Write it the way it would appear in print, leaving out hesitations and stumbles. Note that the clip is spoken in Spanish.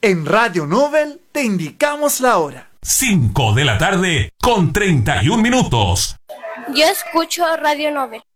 En Radio Nobel te indicamos la hora. 5 de la tarde con 31 minutos. Yo escucho Radio Nobel.